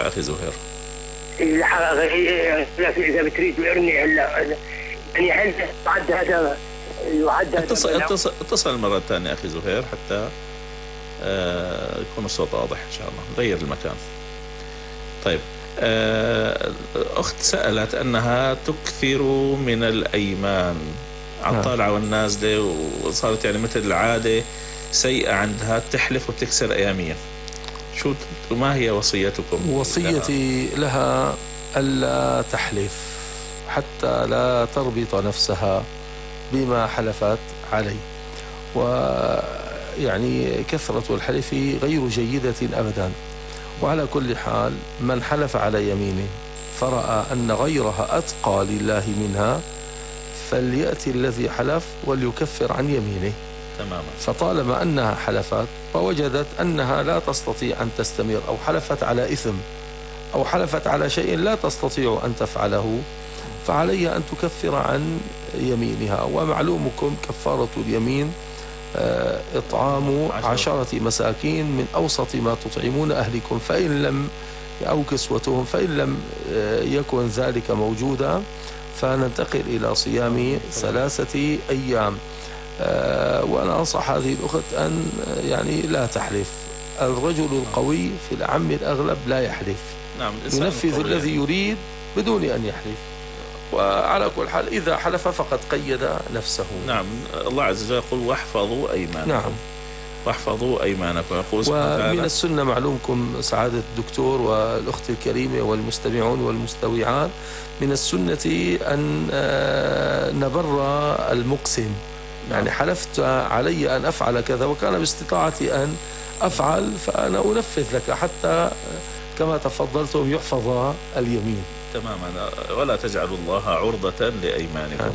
أخي زهير؟ إذا بتريد ارني هلا يعني هل يعد هذا اتصل المرة الثانية أخي زهير حتى يكون الصوت واضح إن شاء الله. غير المكان. طيب، أخت سألت أنها تكثر من الأيمان على الطالعة والنازلة، وصارت يعني مثل العادة سيئة عندها، تحلف وتكسر أيامية. ما هي وصيتكم؟ وصيتي لها ألا تحلف حتى لا تربط نفسها بما حلفت عليه. ويعني كثرة الحلف غير جيدة أبدا. وعلى كل حال من حلف على يمينه فرأى أن غيرها أتقى لله منها فليأتي الذي حلف وليكفر عن يمينه تماما. فطالما أنها حلفت ووجدت أنها لا تستطيع أن تستمر، أو حلفت على إثم، أو حلفت على شيء لا تستطيع أن تفعله، فعليها أن تكفر عن يمينها. ومعلومكم كفارة اليمين إطعام 10 مساكين من أوسط ما تطعمون أهلكم، فإن لم أو كسوتهم، فإن لم يكن ذلك موجودا فننتقل إلى صيام 3 أيام. وأنا أنصح هذه الأخت أن يعني لا تحلف. الرجل القوي في العام الأغلب لا يحلف. نعم. ينفذ الذي يريد بدون أن يحلف. وعلى كل حال إذا حلف فقد قيد نفسه. نعم. الله عز وجل يقول واحفظوا أيمانكم. نعم. واحفظوا أيمانكم. يقول ومن السنة معلومكم سعادة الدكتور والأخت الكريمة والمستمعون والمستوعات، من السنة أن نبر المقسم. يعني حلفت علي أن أفعل كذا وكان باستطاعتي أن أفعل، فأنا أنفذ لك حتى كما تفضلتم يحفظ اليمين. تماما. ولا تجعلوا الله عرضة لأيمانكم.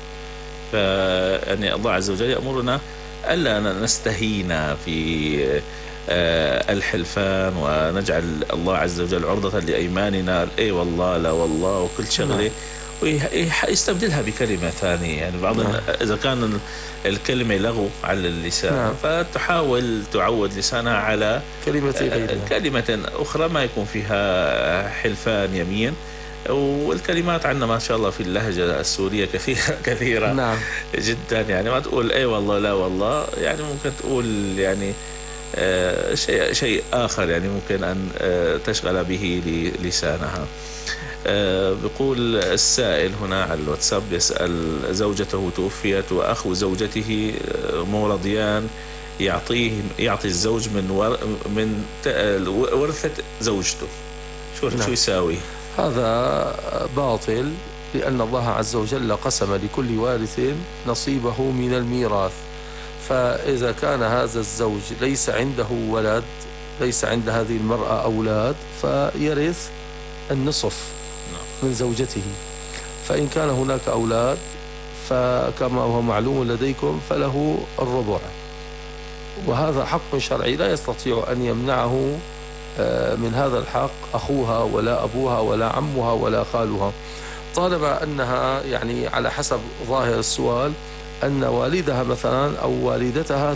فيعني الله عز وجل يأمرنا ألا نستهين في الحلفان ونجعل الله عز وجل عرضة لأيماننا، اي والله لا والله وكل شغلة، ويستبدلها بكلمة ثانية. يعني بعض إذا كان الكلمة لغو على اللسان فتحاول تعود لسانها على كلمة أخرى ما يكون فيها حلفان يمين. والكلمات عندنا ما شاء الله في اللهجة السورية كثيرة نعم. جدا. يعني ما تقول اي والله لا والله، يعني ممكن تقول يعني شيء آخر، يعني ممكن أن تشغل به لسانها. بيقول السائل هنا على الواتساب يسأل: زوجته توفيت وأخو زوجته مو رضيان يعطي الزوج من ورثة زوجته، شو يساوي؟ هذا باطل، لأن الله عز وجل قسم لكل وارث نصيبه من الميراث. فإذا كان هذا الزوج ليس عنده ولد، ليس عند هذه المرأة أولاد، فيرث النصف من زوجته. فإن كان هناك أولاد فكما هو معلوم لديكم فله الربع، وهذا حق شرعي لا يستطيع أن يمنعه من هذا الحق أخوها ولا أبوها ولا عمها ولا خالها، طالما أنها يعني على حسب ظاهر السؤال أن والدها مثلا أو والدتها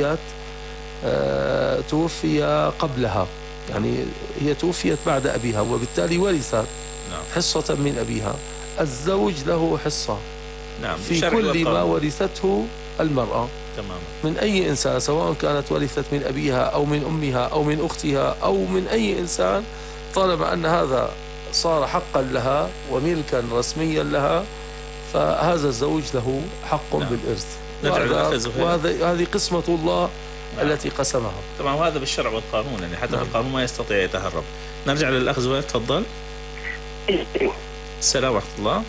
توفي قبلها، يعني هي توفيت بعد أبيها وبالتالي ورثت حصة من أبيها. الزوج له حصة في كل ما ورثته المرأة من أي إنسان، سواء كانت ورثت من أبيها أو من أمها أو من أختها أو من أي إنسان، طالما أن هذا صار حقا لها وملكا رسميا لها، فهذا الزوج له حق بالإرث. وهذه قسمة الله التي قسمها. طبعا وهذا بالشرع والقانون، يعني حتى القانون ما يستطيع يتهرب. نرجع للأخ زهير، تفضل. السلام ورحمة الله.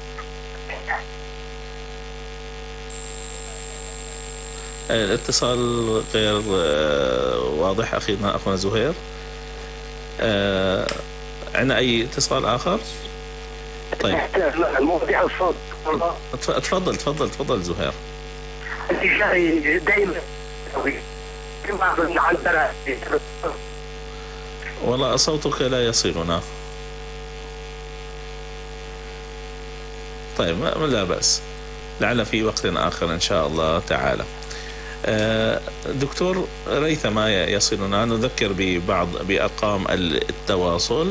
الاتصال غير واضح أخونا زهير. عندنا أي اتصال آخر؟ طيب تفضل زهير. والله صوتك لا يصلنا. طيب لا بأس، لعل في وقت آخر إن شاء الله تعالى. دكتور ريثما يصلنا، نذكر بأرقام التواصل.